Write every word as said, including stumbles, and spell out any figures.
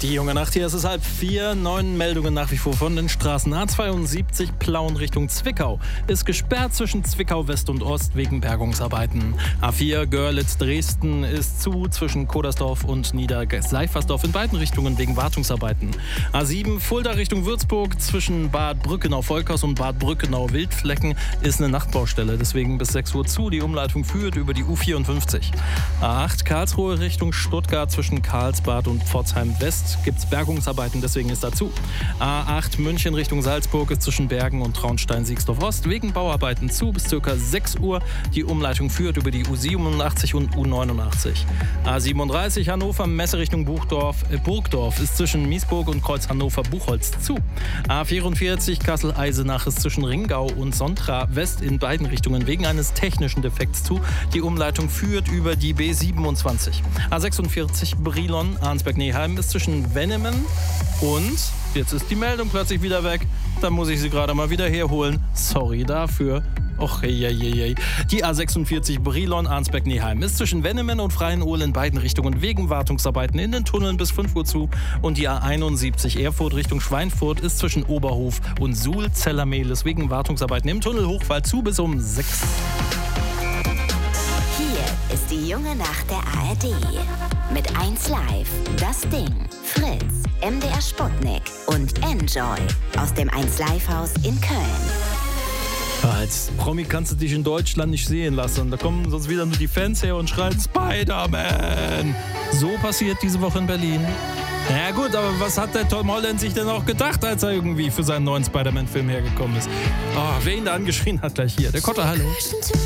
Die junge Nacht, hier ist es halb vier. Neun Meldungen nach wie vor von den Straßen. A zweiundsiebzig Plauen Richtung Zwickau ist gesperrt zwischen Zwickau West und Ost wegen Bergungsarbeiten. A vier Görlitz Dresden ist zu zwischen Kodersdorf und Niederseifersdorf in beiden Richtungen wegen Wartungsarbeiten. A sieben Fulda Richtung Würzburg zwischen Bad Brückenau-Volkers und Bad Brückenau-Wildflecken ist eine Nachtbaustelle, deswegen bis sechs Uhr zu. Die Umleitung führt über die U vierundfünfzig. A acht Karlsruhe Richtung Stuttgart zwischen Karlsbad und Pforzheim West gibt es Bergungsarbeiten, deswegen ist dazu. A acht München Richtung Salzburg ist zwischen Bergen und Traunstein-Siegsdorf Ost wegen Bauarbeiten zu bis ca. sechs Uhr. Die Umleitung führt über die U siebenundachtzig und U neunundachtzig. A siebenunddreißig Hannover Messe Richtung Buchdorf, äh, Burgdorf ist zwischen Miesburg und Kreuz Hannover-Buchholz zu. A vierundvierzig Kassel-Eisenach ist zwischen Ringau und Sontra West in beiden Richtungen wegen eines technischen Defekts zu. Die Umleitung führt über die B siebenundzwanzig. A sechsundvierzig Brilon Arnsberg-Neheim ist zwischen Wennemen und, jetzt ist die Meldung plötzlich wieder weg, da muss ich sie gerade mal wieder herholen. Sorry dafür. Och, hey, hey, hey. Die A sechsundvierzig Brilon Arnsberg-Neheim ist zwischen Wennemen und Freienol in beiden Richtungen wegen Wartungsarbeiten in den Tunneln bis fünf Uhr zu. Und die A einundsiebzig Erfurt Richtung Schweinfurt ist zwischen Oberhof und Suhl-Zellermehlis wegen Wartungsarbeiten im Tunnelhochfall zu bis um sechs. Hier ist die junge Nacht der A R D. Mit eins Live, Das Ding, Fritz, M D R Sputnik und Enjoy aus dem eins Live Haus in Köln. Als Promi kannst du dich in Deutschland nicht sehen lassen. Da kommen sonst wieder nur die Fans her und schreien Spider-Man. So passiert diese Woche in Berlin. Ja gut, aber was hat der Tom Holland sich denn auch gedacht, als er irgendwie für seinen neuen Spider-Man-Film hergekommen ist? Oh, wer ihn da angeschrien hat gleich hier. Der Kotter, hallo.